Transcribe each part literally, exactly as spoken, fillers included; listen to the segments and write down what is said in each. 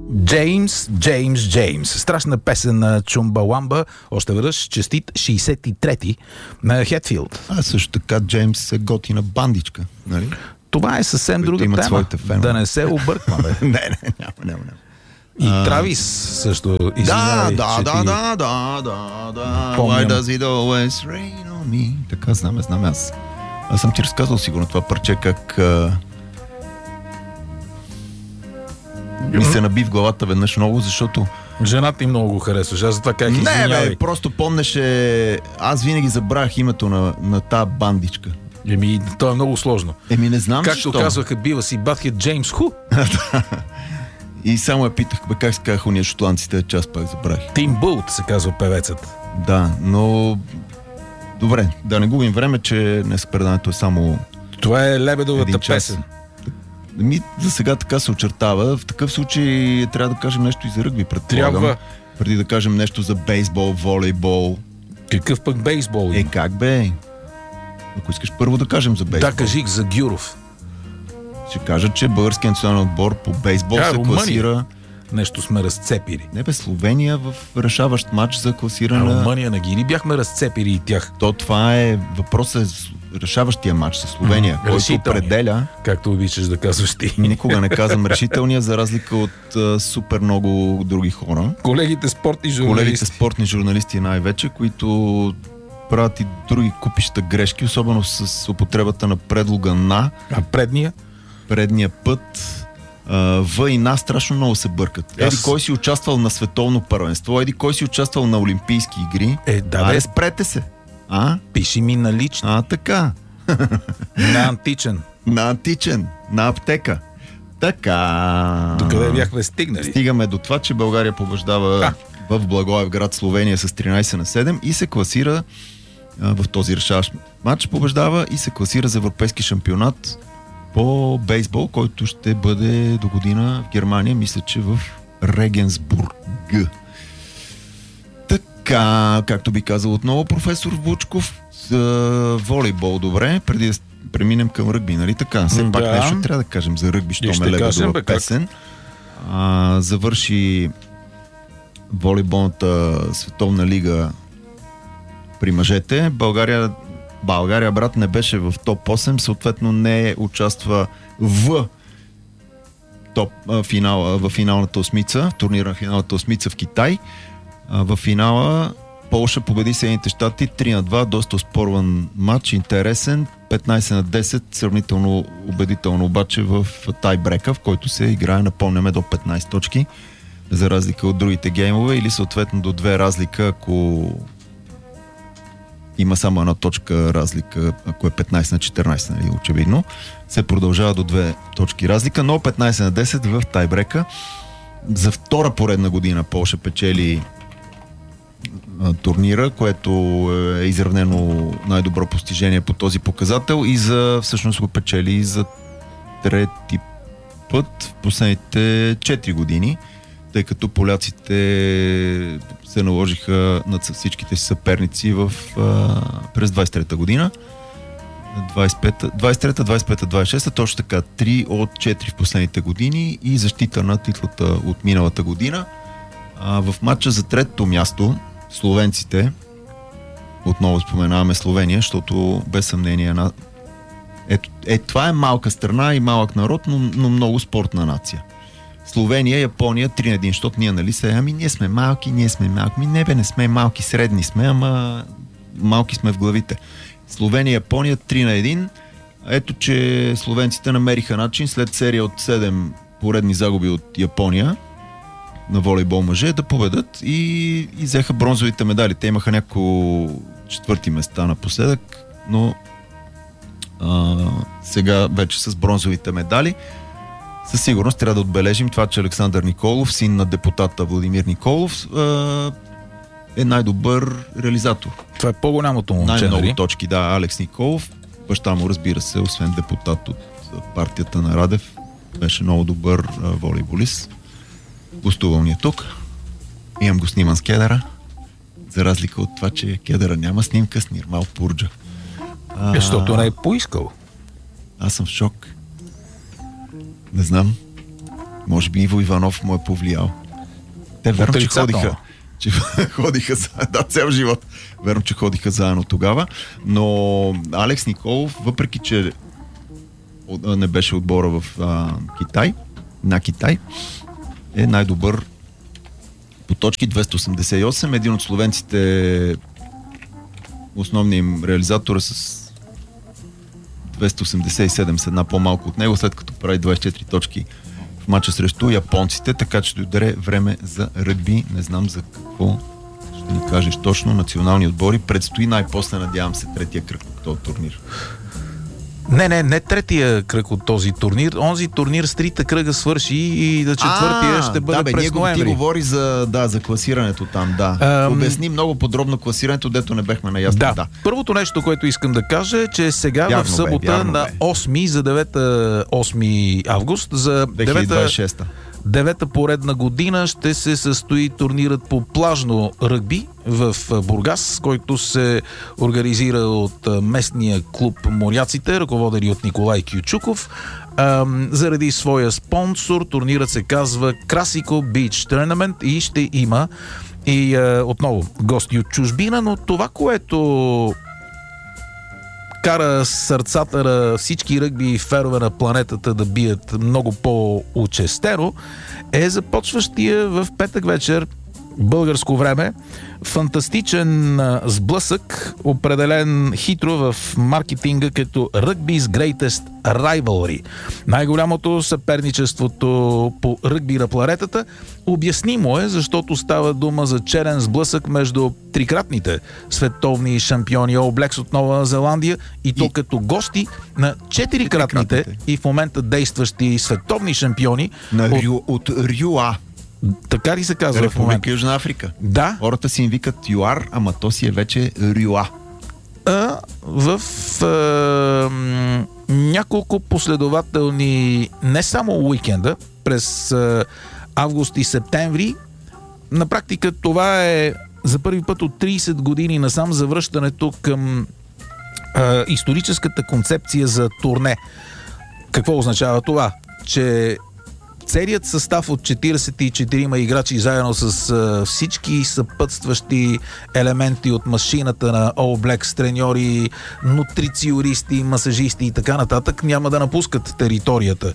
Джеймс, Джеймс, Джеймс. Страшна песен на Чумбаламба. Още веднъж честит шейсет и трети на Хетфилд. А също така Джеймс е готина бандичка, нали? Това е съвсем друга тема. Да не се объркваме. не, не, няма, няма, няма. И а... Травис също. Извинявай, да, да, ти... да, да, да, да. Why does it always rain on me? Така знам, знам аз. Аз съм ти разказал сигурно това парче, как а... ми се наби в главата веднъж много, защото жената ти много го харесваш. Аз за това как извинявай. Не, бе, просто помнеше. Аз винаги забравях името на, на тази бандичка. Еми, то е много сложно. Еми, не знам Както защо. Както казваха, бива си Батхед Джеймс Ху. И само я питах, бе, как се казаха уния шотландците, час пак забравих. Тим Булт се казва певецът. Да, но добре, да не губим време, че днес предаването е само това е Лебедовата песен. Ми, за сега така се очертава. В такъв случай трябва да кажем нещо и за ръгби, предполагам. Трябва. Преди да кажем нещо за бейсбол, волейбол. Какъв пък бейсбол има? Е, как бе? Ако искаш първо да кажем за бейсбол. Да, кажи за Гюров. Ще кажа, че българският национален отбор по бейсбол а, се Румъния. класира... Нещо сме разцепили. Не бе, Словения в решаващ матч за класиране... А Румъния на ги ли бяхме разцепили и тях? То това е въпросът е решаващия матч с Словения, mm, който определя... Както обичаш да казваш ти. Никога не казвам решителния, за разлика от а, супер много други хора. Колегите спортни журналисти. Колегите спортни журналисти най-вече, които правят и други купища грешки, особено с употребата на предлога на... А предния? Предния път... В и на страшно много се бъркат. Еди, кой си участвал на световно първенство, еди, кой си участвал на олимпийски игри. Е, да, бе. Спрете се. А? Пиши ми на лично. А, така. На античен. На античен. На аптека. Така. До къде бяхме стигнали? Стигаме до това, че България побеждава а. в Благоевград, Словения с тринайсет на седем и се класира а, в този решаващ матч побеждава и се класира за европейски шампионат по бейсбол, който ще бъде до година в Германия, мисля, че в Регенсбург. Така, както би казал отново професор Вучков, за волейбол добре, преди да преминем към ръгби, нали така? Все да. пак нещо трябва да кажем за ръгби, що ме Лебедова песен. А, завърши волейболната световна лига при мъжете. България България, брат, не беше в топ осем, съответно не участва в топ а, финала, в финалната осмица, турнира на финалната осмица в Китай. А, в финала Полша победи Съединените щати три на два, доста оспорван матч, интересен, петнайсет на десет, сравнително убедително обаче в тайбрека, в който се играе, напомняме, до петнайсет точки, за разлика от другите геймове, или съответно до две разлика, ако има само една точка разлика, ако е петнайсет на четиринайсет, нали, очевидно. Се продължава до две точки разлика, но петнайсет на десет в тайбрека. За втора поредна година Полша печели а, турнира, което е изравнено най-добро постижение по този показател и за, всъщност го печели и за трети път в последните четири години, тъй като поляците се наложиха над всичките си съперници в, а, през двайсет и трета година. двайсет и пета, двайсет и трета, двайсет и пета, двайсет и шеста, точно така, три от четири в последните години и защита на титлата от миналата година. А, в матча за третото място словенците, отново споменаваме Словения, защото без съмнение на... Ето, е, това е малка страна и малък народ, но, но много спортна нация. Словения, Япония три на един, защото ние, нали се, ами ние сме малки, ние сме малки, ми не бе, не сме малки, средни сме, ама малки сме в главите. Словения, Япония три на един. Ето, че словенците намериха начин след серия от седем поредни загуби от Япония на волейбол мъже да победат и, и взеха бронзовите медали. Те имаха няколко четвърти места напоследък, но а, сега вече с бронзовите медали. Със сигурност трябва да отбележим това, че Александър Николов, син на депутата Владимир Николов, е най-добър реализатор. Това е по-голямото момче, най-много нали? точки, да, Алекс Николов. Баща му, разбира се, освен депутат от партията на Радев, беше много добър волейболист. Гостувал ни е тук. Имам го сниман с кедъра. За разлика от това, че кедъра няма снимка с Нирмал Пурджа. А... Защото не е поискал. Аз съм в шок. Не знам. Може би Иво Иванов му е повлиял. Те верно, че ходиха, че ходиха да, цял живот. Верно, че ходиха заедно тогава. Но Алекс Николов, въпреки че не беше отбора в а, Китай, на Китай, е най-добър по точки двеста осемдесет и осем. Един от словенците, основният им реализатор е с двеста осемдесет и седем, с една по-малко от него, след като прави двайсет и четири точки в мача срещу японците, така че дойде време за ръгби. Не знам за какво ще ни кажеш точно. Национални отбори. Предстои най-после, надявам се, третия кръг от този турнир. Не, не, не третия кръг от този турнир. Онзи турнир с трите кръга свърши и да четвъртия ще бъде да, бе, през ноември. Ти говори за, да, за класирането там, да. Ам... Обясни много подробно класирането, дето не бехме наясно. Да. да. Първото нещо, което искам да кажа е, че сега вярно в събота бе, вярно на осми за девета осми август за две хиляди двайсет и шеста девета поредна година ще се състои турнирът по плажно ръгби в Бургас, който се организира от местния клуб Моряците, ръководени от Николай Кючуков. Ам, заради своя спонсор турнирът се казва Красико Beach Tournament и ще има и а, отново гости от чужбина, но това, което кара сърцата на всички ръгби фенове на планетата да бият много по-учестено, е започващия в петък вечер българско време фантастичен сблъсък, определен хитро в маркетинга като Rugby's Greatest Rivalry. Най-голямото съперничеството по ръгби на планетата. Обяснимо е, защото става дума за черен сблъсък между трикратните световни шампиони All Blacks от Нова Зеландия и, и то като гости на четирикратните и в момента действащи световни шампиони на от, Рю, от Рюа. Така ли се казва Република в момента? Южна Африка. Да. Хората си им викат ЮАР, ама то си е вече Рюа. А, в а, м, няколко последователни не само уикенда през а, август и септември, на практика това е за първи път от трийсет години насам завръщането към а, историческата концепция за турне. Какво означава това? Че целият състав от четирийсет и четирима играчи заедно с а, всички съпътстващи елементи от машината на All Blacks, треньори, нутрициористи, масажисти и така нататък няма да напускат територията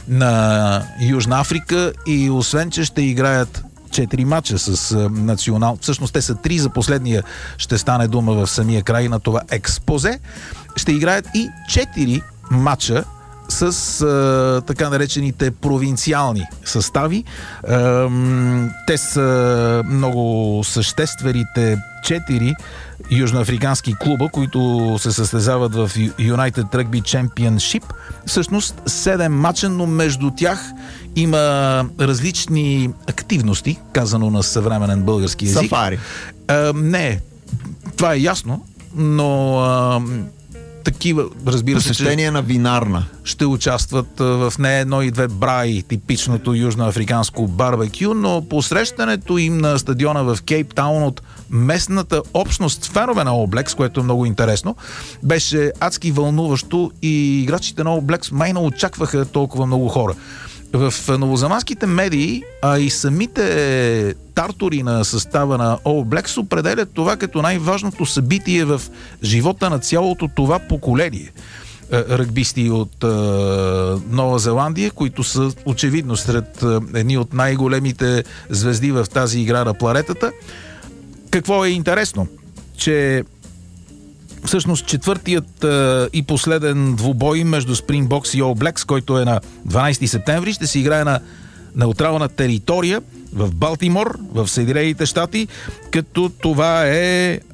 на Южна Африка и освен, че ще играят четири мача с а, национал... Всъщност те са три, за последния ще стане дума в самия край на това експозе. Ще играят и четири мача с а, така наречените провинциални състави. А, те са много съществените четири южноафрикански клуба, които се състезават в United Rugby Championship. Всъщност седем мача, но между тях има различни активности, казано на съвременен български език. Сафари. А, не, това е ясно, но а, такива, разбира се, посещение на винарна. Ще участват в не едно и две браи, типичното южноафриканско барбекю, но посрещането им на стадиона в Кейптаун от местната общност фенове на All Blacks, което е много интересно, беше адски вълнуващо и играчите на All Blacks май не очакваха толкова много хора. В новозеландските медии, а и самите тартори на състава на All Blacks определят това като най-важното събитие в живота на цялото това поколение ръгбисти от е, Нова Зеландия, които са очевидно сред е, едни от най-големите звезди в тази игра на планетата. Какво е интересно? Че всъщност четвъртият е, и последен двубой между Springboks и All Blacks, който е на дванайсети септември, ще се играе на неутрална територия в Балтимор, в Съединените щати, като това е, е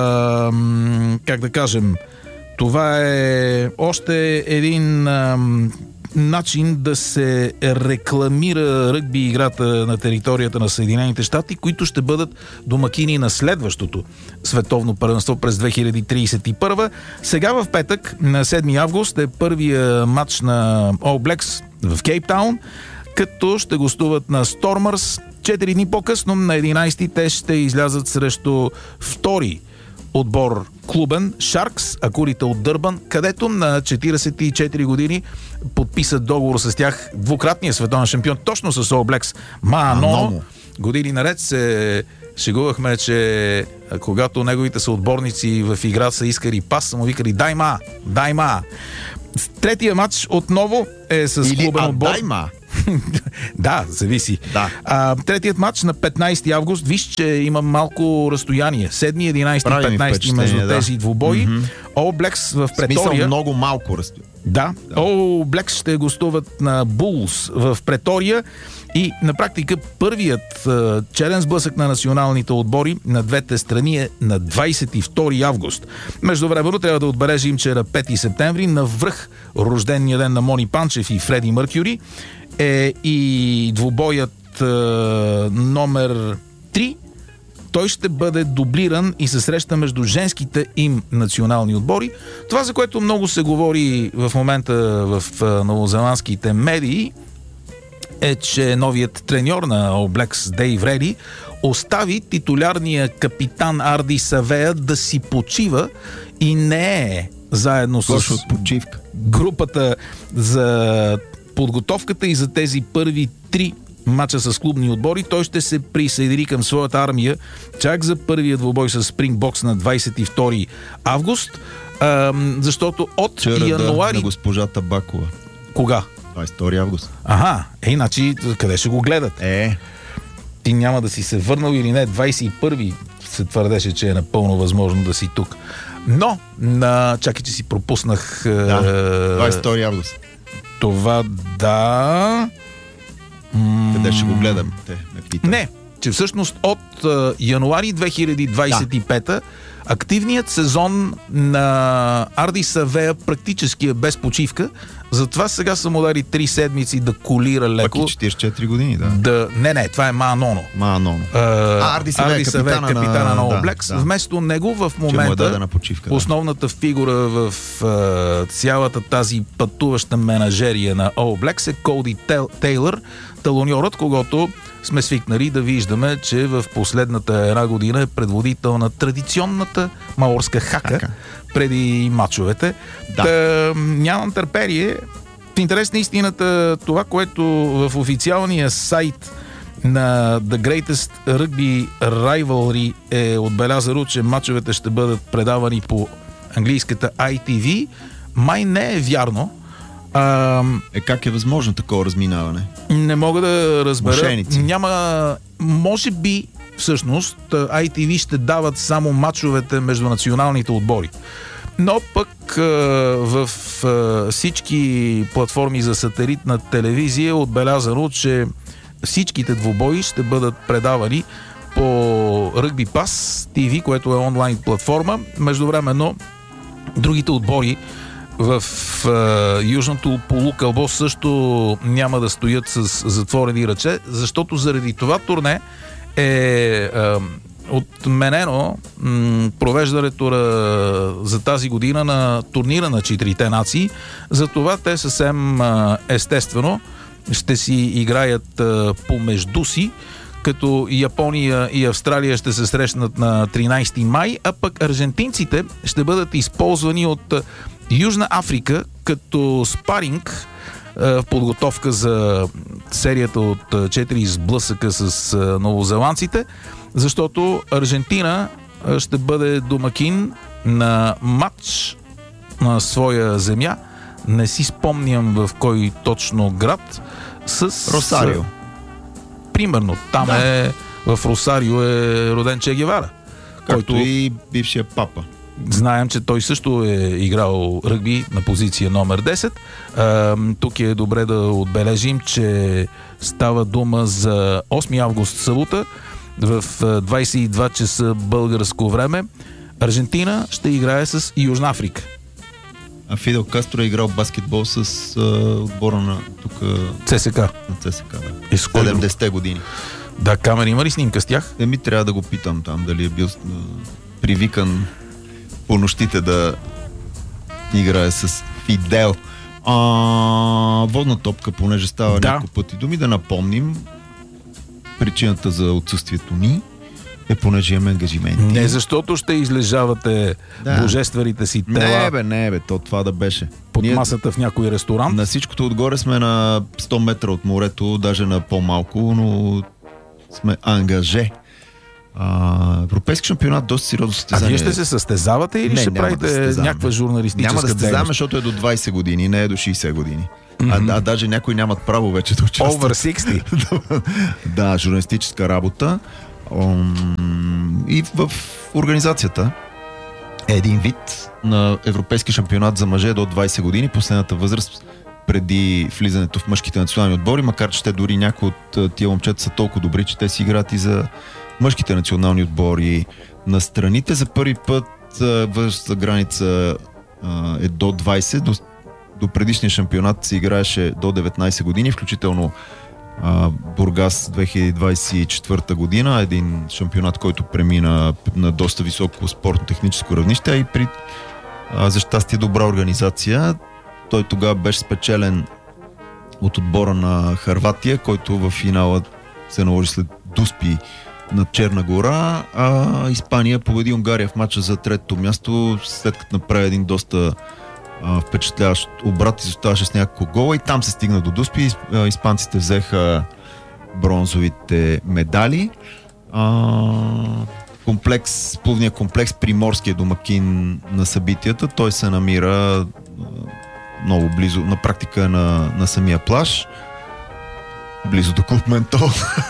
как да кажем, това е още един а, начин да се рекламира ръгби играта на територията на Съединените щати, които ще бъдат домакини на следващото световно първенство през две хиляди трийсет и първа. Сега в петък, на седми август, е първия матч на All Blacks в Кейптаун, като ще гостуват на Stormers. Четири дни по-късно, на единайсети, те ще излязат срещу втори отбор клубен Шаркс, акулите от Дърбан, където на четиридесет и четири години подписа договор с тях двукратния световен шампион, точно с All Blacks Маноно. Години наред се шегувахме, че когато неговите съотборници в игра са искали пас, са му викали дай ма, дай ма. Третия матч отново е с Или, клубен а, отбор. дай ма. Да, зависи. Да. А, третият матч на петнайсети август, виж, че има малко разстояние. седми, единайсети, Прави ми петнайсети между впечатление, да. тези двубои. Мгм. All Blacks в В смисъл Претория. много малко разстояние. Да, Да. All Blacks ще гостуват на Булс в Претория и на практика първият е, черен сблъсък на националните отбори на двете страни е на двайсет и втори август. Междувременно трябва да отбележим, че на пети септември навръх рождения ден на Мони Панчев и Фреди Мъркюри е и двубоят е, номер три. Той ще бъде дублиран и се среща между женските им национални отбори. Това, за което много се говори в момента в новозеландските медии, е, че новият треньор на All Blacks Дейв Реди остави титулярния капитан Арди Савея да си почива и не е заедно с Кош от почивка. групата за подготовката и за тези първи три мача с клубни отбори. Той ще се присъедини към своята армия чак за първият двубой с Спрингбокс на двайсет и втори август, а, защото от Вчера януари... да, на госпожа Табакова. Кога? двайсет и втори август. Ага, е, иначе къде ще го гледат? Е, Ти няма да си се върнал или не? двайсет и първи се твърдеше, че е напълно възможно да си тук. Но, на... чакай, че си пропуснах... да. е, двайсет и втори август. Това да... Къде ще го гледам? Те ме питат. Не, че всъщност от а, януари две хиляди двайсет и пета да. активният сезон на Арди Савея практически е без почивка, затова сега са му дали три седмици да колира леко. Пак и четирийсет и четири години, да. Да, не, не, това е Маноно. Маноно. А, А, Арди Савея, Савея, капитана капитана на на- All да, Blacks. да. Вместо него в Че му е момента дадена почивка. Да. основната фигура в а, цялата тази пътуваща менажерия на All Blacks е Коди Тел, Тейлър, талоньорът, когато сме свикнали да виждаме, че в последната една година е предводител на традиционната маорска хака, Хака. преди мачовете. Да. Та, нямам търпение. В интерес на истината, това, което в официалния сайт на The Greatest Rugby Rivalry е отбелязано, че мачовете ще бъдат предавани по английската ай ти ви, май не е вярно. А, Е, как е възможно такова разминаване? не мога да разбера. Мошеници. Няма... Може би, всъщност, ай ти ви ще дават само мачовете между националните отбори. Но пък а, в а, всички платформи за сателитна телевизия е отбелязано, че всичките двубои ще бъдат предавани по Rugby Pass ти ви, което е онлайн платформа. Междувременно другите отбори в а, Южното полукълбо също няма да стоят с затворени ръце, защото заради това турне е а, отменено м, провеждането а, за тази година на турнира на четирите нации. Затова те съвсем а, естествено ще си играят а, помежду си, като Япония и Австралия ще се срещнат на тринайсети май, а пък аржентинците ще бъдат използвани от Южна Африка като спаринг в подготовка за серията от четири сблъсъка с новозеландците, защото Аржентина ще бъде домакин на матч на своя земя. Не си спомням в кой точно град. С Росарио. Примерно. Там Да. е в Росарио е роден Че Гевара. Както Който и бившия папа. знаем, че той също е играл ръгби на позиция номер десет. А, тук е добре да отбележим, че става дума за осми август събота в двайсет и два часа българско време. Аржентина ще играе с Южна Африка. А Фидел Кастро е играл баскетбол с а, отбора на тук ЦСК. на ЦСКА. Да. И с кой друг? седемдесетте години. Да, Камера има ли снимка с тях? Еми, трябва да го питам там, дали е бил а, привикан по нощите да играе с Фидел. А, водна топка, понеже става Да. няколко пъти думи, да напомним причината за отсъствието ни. Е, понеже имаме ангажименти. Не защото ще излежавате да. божествените си тела. Не бе, не бе, то това да беше. Под Ние масата в някой ресторант. На всичкото отгоре сме на сто метра от морето, даже на по-малко, но сме ангаже. А, европейски шампионат, доста сериозно състезание. А вие ще се състезавате или не, ще да правите някаква журналистическа Няма да състезаваме, дейност? защото е до двайсет години, не е до шейсет години. Mm-hmm. А, а даже някои нямат право вече да участват. Over шейсет. Да, журналистическа работа. И в организацията е един вид на европейски шампионат за мъже до двайсет години, последната възраст преди влизането в мъжките национални отбори, макар че те дори някои от тия момчета са толкова добри, че те си играят и за мъжките национални отбори на страните. За първи път възрастната граница е до двайсет, до, до предишния шампионат се играеше до деветнайсет години, включително Бургас две хиляди двайсет и четвърта година, един шампионат, който премина на доста високо спортно-техническо равнище, а и при а, за щастие добра организация. Той тогава беше спечелен от отбора на Хърватия, който в финала се наложи след дуспи на Черна гора, а Испания победи Унгария в матча за третото място, след като направи един доста а, впечатляващ обрат, изоставаше с няколко гола и там се стигна до дуспи. Испанците взеха бронзовите медали. А, комплекс, плувния комплекс Приморски е домакин на събитията. Той се намира много близо, на практика на, на самия плаж, близо до клуб Ментол.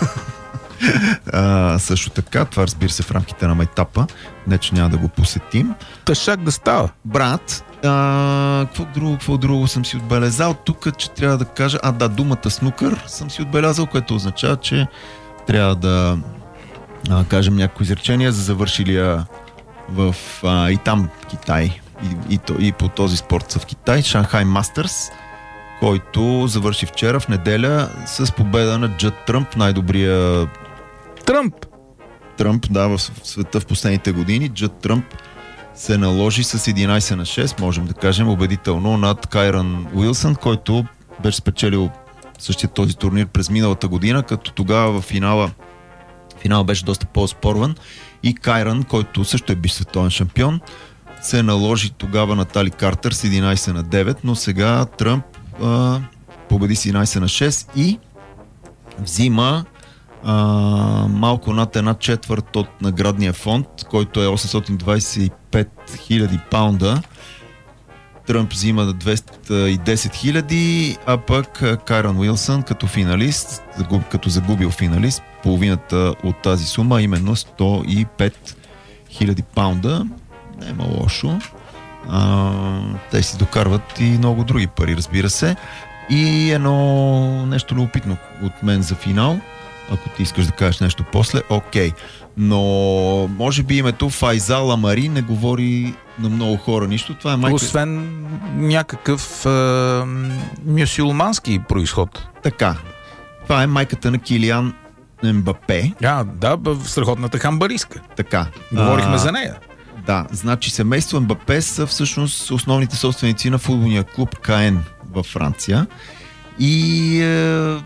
А, също така, това разбира се в рамките на майтапа, не че няма да го посетим. Тъшак да става. Брат, а, какво, друго, какво друго съм си отбелязал тук, че трябва да кажа, а да, думата снукър съм си отбелязал, което означава, че трябва да а, кажем някои изречения за завършилия в а, и там Китай и, и, и по този спорт са в Китай, Шанхай Мастърс, който завърши вчера в неделя с победа на Джад Тръмп, най-добрия Тръмп. Тръмп, да, в света в последните години. Джад Тръмп се наложи с единайсет на шест, можем да кажем, убедително над Кайран Уилсън, който беше спечелил същия този турнир през миналата година, като тогава в финала финал беше доста по-спорван и Кайран, който също е биш световен шампион, се наложи тогава на Тали Картер с единайсет на девет, но сега Тръмп а, победи с единайсет на шест и взима а, малко над една четвърт от наградния фонд, който е осемстотин двайсет и пет хиляди паунда. Тръмп взима двеста и десет хиляди, а пък Кайран Уилсън като финалист, като загубил финалист, половината от тази сума, именно сто и пет хиляди паунда. Няма лошо. А, те си докарват и много други пари, разбира се. И едно нещо любопитно от мен за финал. Ако ти искаш да кажеш нещо после, окей. Но може би името Файзал Амари не говори на много хора нищо. Това е майка... Освен някакъв е, мюсюлмански произход. Така. Това е майката на Килиан Мбапе. А, да, в страхотната хамбариска. Така. Говорихме а, за нея. Да, значи семейство Мбапе са всъщност основните собственици на футболния клуб Каен във Франция. И е,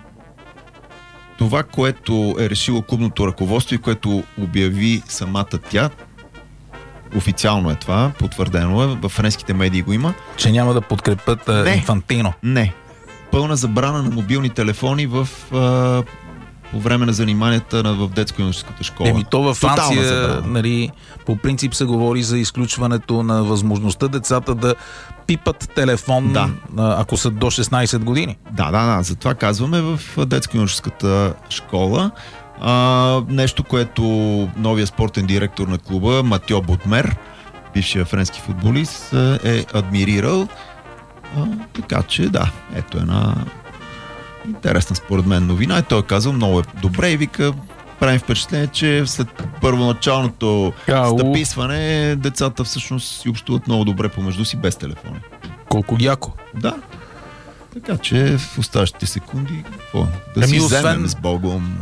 това, което е решило клубното ръководство и което обяви самата тя, официално е това, потвърдено е, във френските медии го има. Че няма да подкрепят не, Инфантино. Не. Пълна забрана на мобилни телефони в е, по време на заниманията на, в детско-юношеската школа. Еми то във Франция, нали, по принцип се говори за изключването на възможността децата да пипат телефон, да, ако са до шестнайсет години. Да, да, да. Затова казваме в детско-юношеската школа. А, нещо, което новия спортен директор на клуба Матьо Ботмер, бившия френски футболист, е адмирирал. А, така че да, ето една интересна според мен новина и той е казал много е добре и вика, правим впечатление, че след първоначалното Ау. стъписване децата всъщност си общуват много добре помежду си без телефони. Колко яко. Да. Така че в оставащите секунди какво? Да Еми, си освен... вземем с Богом.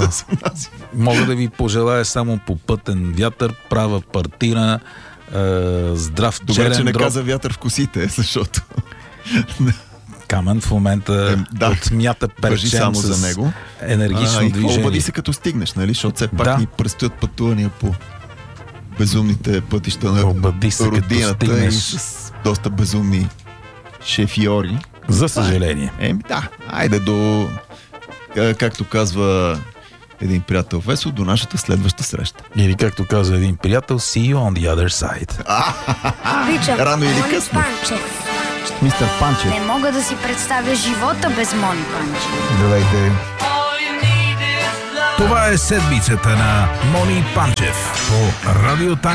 Мога да ви пожелая само попътен вятър, права партина, е, здрав добре, черен че не дроб. каза вятър в косите, защото Камен в момента Е, да. отмята Важи перчем само с за него. енергично А, и движение. обади се като стигнеш, нали? Защото все пак Да. ни предстоят пътувания по безумните пътища на Обади се, като родината и стигнеш. с доста безумни шефиори. За съжаление. Еми да, айде до, как- както казва един приятел Весо, до нашата следваща среща. Или както каза един приятел, see you on the other side. Обичам Рано или Мони късно. Панчев. Мистер Панчев. Не мога да си представя живота без Мони Панчев. Здравейте. Това е седмицата на Мони Панчев по Радио Танк.